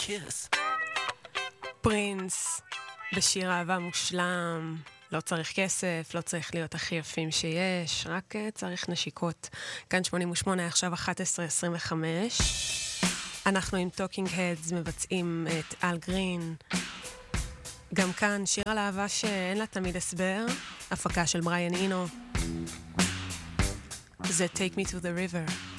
kiss. פרינס, בשיר אהבה מושלם, לא צריך כסף, לא צריך להיות הכי יפים שיש, רק צריך נשיקות. כאן 88, עכשיו 11:25. אנחנו עם טוקינג הדס מבצעים את אל גרין. גם כאן שיר על אהבה שאין לה תמיד הסבר, הפקה של בריאן אינו. זה Take Me to the River.